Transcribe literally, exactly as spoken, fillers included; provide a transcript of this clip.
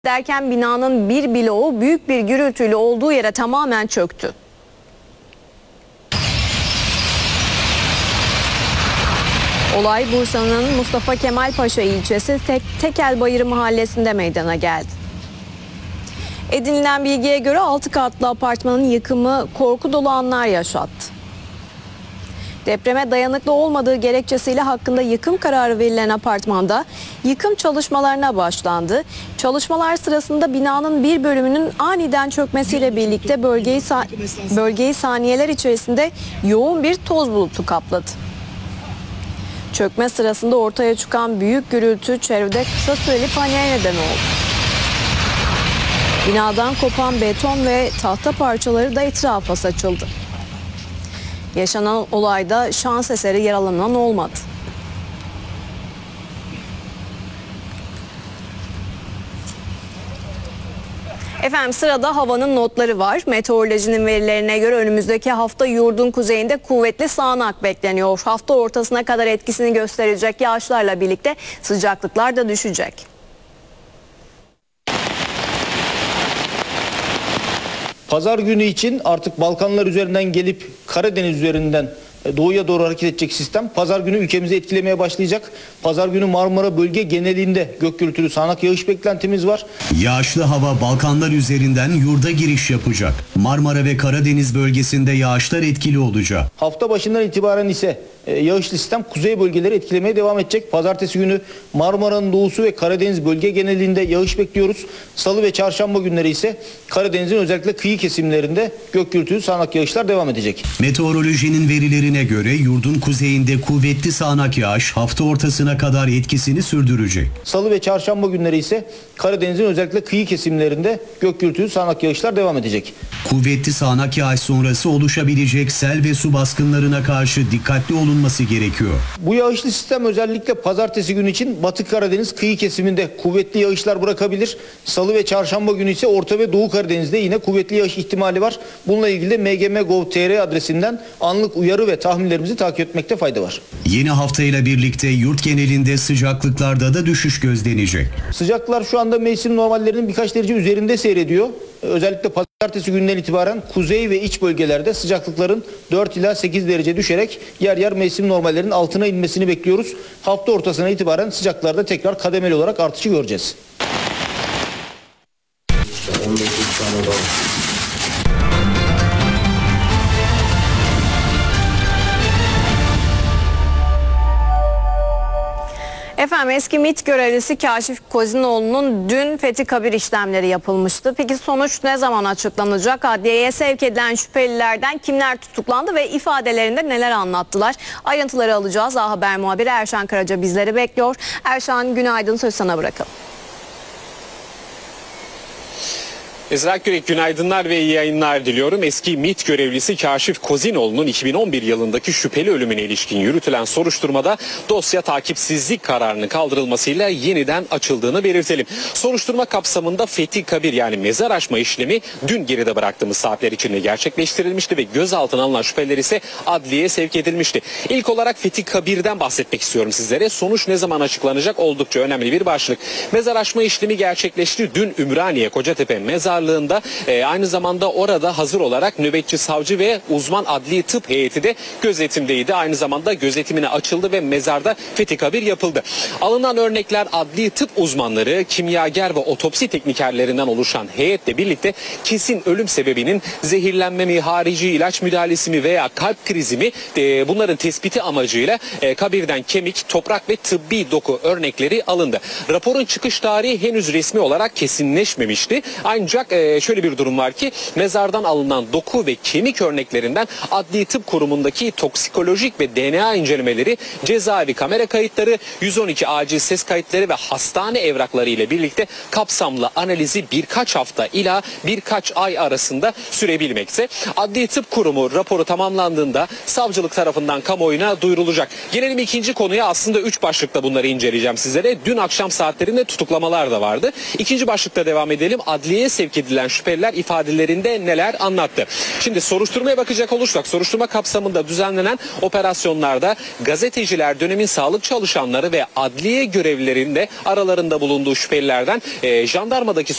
derken binanın bir bloğu büyük bir gürültüyle olduğu yere tamamen çöktü. Olay Bursa'nın Mustafa Kemal Paşa ilçesi Tek Tekelbayırı mahallesinde meydana geldi. Edinilen bilgiye göre altı katlı apartmanın yıkımı korku dolu anlar yaşattı. Depreme dayanıklı olmadığı gerekçesiyle hakkında yıkım kararı verilen apartmanda yıkım çalışmalarına başlandı. Çalışmalar sırasında binanın bir bölümünün aniden çökmesiyle birlikte bölgeyi, bölgeyi saniyeler içerisinde yoğun bir toz bulutu kapladı. Çökme sırasında ortaya çıkan büyük gürültü çevrede kısa süreli paniğe neden oldu. Binadan kopan beton ve tahta parçaları da etrafa saçıldı. Yaşanan olayda şans eseri yaralanan olmadı. Efendim sırada havanın notları var. Meteorolojinin verilerine göre önümüzdeki hafta yurdun kuzeyinde kuvvetli sağanak bekleniyor. Hafta ortasına kadar etkisini gösterecek yağışlarla birlikte sıcaklıklar da düşecek. Pazar günü için artık Balkanlar üzerinden gelip Karadeniz üzerinden doğuya doğru hareket edecek sistem pazar günü ülkemizi etkilemeye başlayacak. Pazar günü Marmara bölge genelinde gök gürültülü sağanak yağış beklentimiz var. Yağışlı hava Balkanlar üzerinden yurda giriş yapacak. Marmara ve Karadeniz bölgesinde yağışlar etkili olacak. Hafta başından itibaren ise yağışlı sistem kuzey bölgeleri etkilemeye devam edecek. Pazartesi günü Marmara'nın doğusu ve Karadeniz bölge genelinde yağış bekliyoruz. Salı ve çarşamba günleri ise Karadeniz'in özellikle kıyı kesimlerinde gök gürültülü sağanak yağışlar devam edecek. Meteorolojinin verilerine göre yurdun kuzeyinde kuvvetli sağanak yağış hafta ortasına kadar etkisini sürdürecek. Salı ve çarşamba günleri ise Karadeniz'in özellikle kıyı kesimlerinde gök gürültülü sağanak yağışlar devam edecek. Kuvvetli sağanak yağış sonrası oluşabilecek sel ve su baskınlarına karşı dikkatli olunması gerekiyor. Bu yağışlı sistem özellikle pazartesi günü için Batı Karadeniz kıyı kesiminde kuvvetli yağışlar bırakabilir. Salı ve çarşamba günü ise Orta ve Doğu Karadeniz'de yine kuvvetli yağış ihtimali var. Bununla ilgili de m g m nokta gov nokta t r adresinden anlık uyarı ve tahminlerimizi takip etmekte fayda var. Yeni haftayla birlikte yurt genelinde sıcaklıklarda da düşüş gözlenecek. Sıcaklıklar şu anda mevsim normallerinin birkaç derece üzerinde seyrediyor. Özellikle pazartesi gününden itibaren kuzey ve iç bölgelerde sıcaklıkların dört ila sekiz derece düşerek yer yer mevsim normallerinin altına inmesini bekliyoruz. Hafta ortasına itibaren sıcaklıklarda tekrar kademeli olarak artışı göreceğiz. Efendim eski MİT görevlisi Kaşif Kozinoğlu'nun dün fethi kabir işlemleri yapılmıştı. Peki sonuç ne zaman açıklanacak? Adliyeye sevk edilen şüphelilerden kimler tutuklandı ve ifadelerinde neler anlattılar? Ayrıntıları alacağız. A Haber muhabiri Erşan Karaca bizleri bekliyor. Erşan günaydın, söz sana bırakalım. Ezra Kürek günaydınlar ve iyi yayınlar diliyorum. Eski MİT görevlisi Kaşif Kozinoğlu'nun iki bin on bir yılındaki şüpheli ölümüne ilişkin yürütülen soruşturmada dosya takipsizlik kararının kaldırılmasıyla yeniden açıldığını belirtelim. Soruşturma kapsamında fethi kabir yani mezar açma işlemi dün geride bıraktığımız saatler içinde gerçekleştirilmişti ve gözaltına alınan şüpheliler ise adliyeye sevk edilmişti. İlk olarak fethi kabirden bahsetmek istiyorum sizlere. Sonuç ne zaman açıklanacak oldukça önemli bir başlık. Mezar açma işlemi gerçekleşti. Dün Ümraniye Kocatepe mezar E, aynı zamanda orada hazır olarak nöbetçi savcı ve uzman adli tıp heyeti de gözetimdeydi. Aynı zamanda gözetimine açıldı ve mezarda fethi kabir yapıldı. Alınan örnekler adli tıp uzmanları, kimyager ve otopsi teknikerlerinden oluşan heyetle birlikte kesin ölüm sebebinin zehirlenme mi, harici ilaç müdahalesi mi veya kalp krizi mi e, bunların tespiti amacıyla e, kabirden kemik, toprak ve tıbbi doku örnekleri alındı. Raporun çıkış tarihi henüz resmi olarak kesinleşmemişti. Ancak e, şöyle bir durum var ki mezardan alınan doku ve kemik örneklerinden Adli Tıp Kurumu'ndaki toksikolojik ve D N A incelemeleri, cezaevi kamera kayıtları, yüz on iki acil ses kayıtları ve hastane evrakları ile birlikte kapsamlı analizi birkaç hafta ila birkaç ay arasında sürebilmekte. Adli Tıp Kurumu raporu tamamlandığında savcılık tarafından kamuoyuna duyurulacak. Gelelim ikinci konuya. Aslında üç başlıkta bunları inceleyeceğim sizlere. Dün akşam saatlerinde tutuklamalar da vardı. İkinci başlıkta devam edelim. Adliyeye sevk edilen şüpheliler ifadelerinde neler anlattı? Şimdi soruşturmaya bakacak olursak soruşturma kapsamında düzenlenen operasyonlarda gazeteciler, dönemin sağlık çalışanları ve adliye görevlilerinde aralarında bulunduğu şüphelilerden e, jandarmadaki